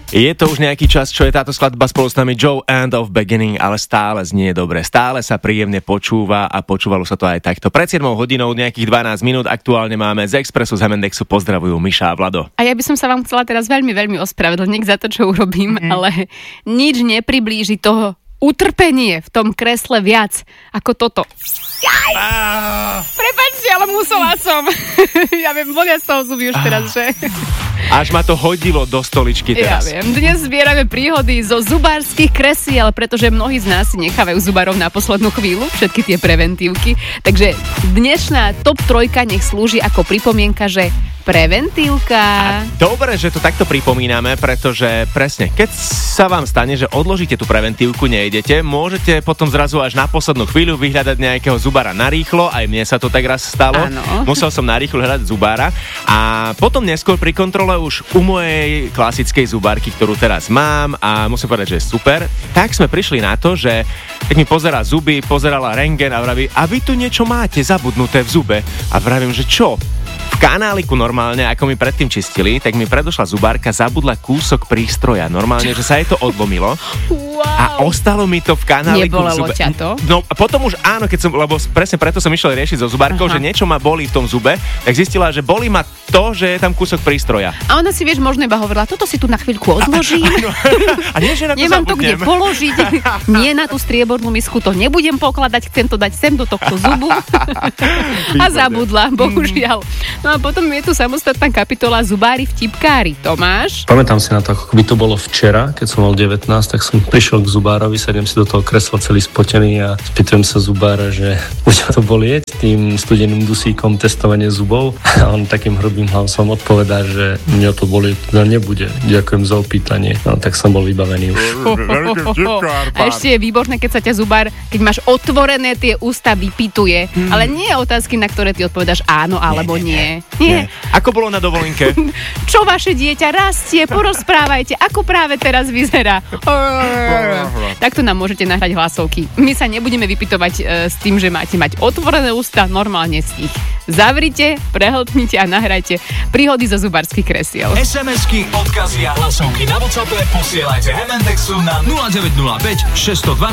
Je to už nejaký čas, čo je táto skladba spolu s nami Joe and of Beginning, ale stále znie dobre. Stále sa príjemne počúva a počúvalo sa to aj takto. Pred 7 hodinou nejakých 12 minút aktuálne máme z Expressu z Hemendexu. Pozdravujú Miša a Vlado. A ja by som sa vám chcela teraz veľmi ospravedlniť za to, čo urobím, ale nič nepriblíži toho utrpenie v tom kresle viac ako toto. Prepáčte, ale musela som. Ja viem, bolia z toho zuby už teraz, že... Až ma to hodilo do stoličky teraz. Ja viem, dnes zbierame príhody zo zubárskych kresiel, pretože mnohí z nás si nechávajú zubárov na poslednú chvíľu, všetky tie preventívky. Takže dnešná top 3 nech slúži ako pripomienka, že preventívka. Dobre, že to takto pripomíname, pretože presne, keď sa vám stane, že odložíte tú preventívku, nejdete, môžete potom zrazu až na poslednú chvíľu vyhľadať nejakého zubára narýchlo, aj mne sa to tak raz stalo. Áno. Musel som narýchlo hľadať zubára a potom neskôr pri kontrole už u mojej klasickej zubárky, ktorú teraz mám a musím povedať, že je super, tak sme prišli na to, že keď mi pozerá zuby, pozerala rentgen a vraví, a vy tu niečo máte zabudnuté v zube. A vravím, že čo? V kanáliku normálne, ako mi predtým čistili, tak mi predošla zubárka, zabudla kúsok prístroja. Normálne, že sa jej to odlomilo. Wow. A ostalo mi to v kanáliku. Nebolelo ťa to? No a potom už áno, lebo presne preto som išiel riešiť so zubárkou, že niečo ma bolí v tom zube, tak zistila, že bolí ma to, že je tam kúsok prístroja. A ona si, vieš, možno iba hovorila, toto si tu na chvíľku odložím. A nie, že na to nemám zabudnem. to kde položiť. Nie na tú striebornú misku to nebudem pokladať, chcem to dať sem do tohto zubu. A zabudla, bohužiaľ. No a potom je tu samostatná kapitola zubári vtipkári. Tomáš? Pamätám si na to, ako by to bolo včera, keď som mal 19, tak som prišiel k zubárovi, sedem si do toho kresla celý spotený a spýtujem sa zubára, že bude to bolieť tým studeným dusíkom testovanie zubov. A on takým hrubým hlasom odpovedá, že mňa to bolieť nebude. Ďakujem za opýtanie. No tak som bol vybavený už. A ešte je výborné, keď sa ťa zubár, keď máš otvorené tie ústa, vypytuje. Ale nie otázky, na ktoré ty odpovedáš áno alebo nie. Nie. Ako bolo na dovolenke? Čo vaše dieťa rastie? Porozprávajte, ako práve teraz vyzerá. Takto nám môžete nahrať hlasovky. My sa nebudeme vypytovať s tým, že máte mať otvorené ústa, normálne si ich zavrite, prehltnite a nahrajte príhody zo zubárskych kresiel. SMS-ky, odkazy a hlasovky na WhatsAppe posielajte Hemendexu na 0905 612